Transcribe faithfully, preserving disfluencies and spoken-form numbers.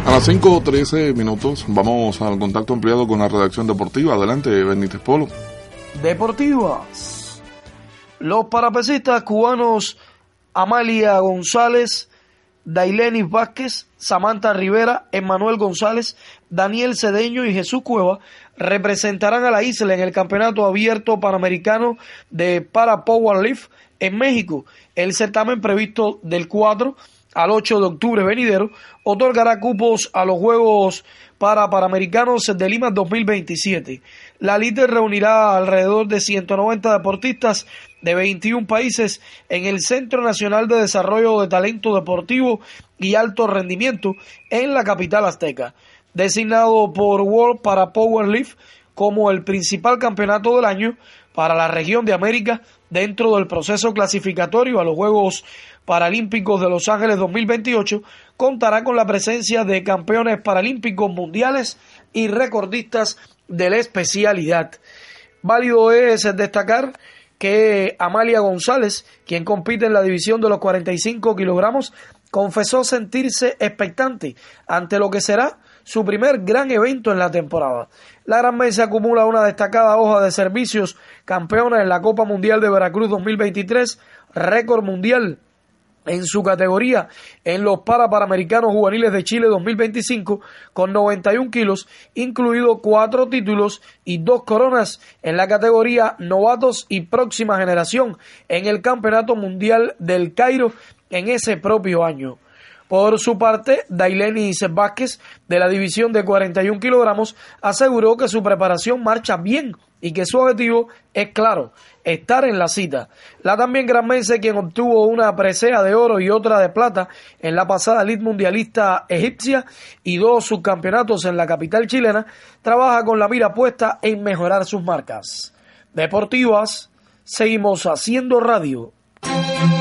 A las cinco o trece minutos vamos al contacto ampliado con la redacción deportiva. Adelante, Benítez Polo. Deportivas. Los parapesistas cubanos Amalia González, Dailenis Vázquez, Samantha Rivera, Emmanuel González, Daniel Cedeño y Jesús Cueva representarán a la isla en el Campeonato Abierto Panamericano de Para Powerlift en México. El certamen, previsto del cuatro al ocho de octubre venidero, otorgará cupos a los Juegos para Panamericanos de Lima dos mil veintisiete. La elite reunirá alrededor de ciento noventa deportistas de veintiún países en el Centro Nacional de Desarrollo de Talento Deportivo y Alto Rendimiento en la capital azteca. Designado por World para Powerlift como el principal campeonato del año para la región de América dentro del proceso clasificatorio a los Juegos Paralímpicos de Los Ángeles dos mil veintiocho, contará con la presencia de campeones paralímpicos mundiales y recordistas de la especialidad. Válido es destacar que Amalia González, quien compite en la división de los cuarenta y cinco kilogramos, confesó sentirse expectante ante lo que será su primer gran evento en la temporada. La Gran Mesa acumula una destacada hoja de servicios, campeona en la Copa Mundial de Veracruz dos mil veintitrés, récord mundial en su categoría en los Parapanamericanos Juveniles de Chile dos mil veinticinco con noventa y un kilos, incluido cuatro títulos y dos coronas en la categoría Novatos y Próxima Generación en el Campeonato Mundial del Cairo en ese propio año. Por su parte, Dailenis Vázquez, de la división de cuarenta y un kilogramos, aseguró que su preparación marcha bien y que su objetivo es claro, estar en la cita. La también granmense, quien obtuvo una presea de oro y otra de plata en la pasada Elite Mundialista egipcia y dos subcampeonatos en la capital chilena, trabaja con la mira puesta en mejorar sus marcas. Deportivas, seguimos haciendo radio.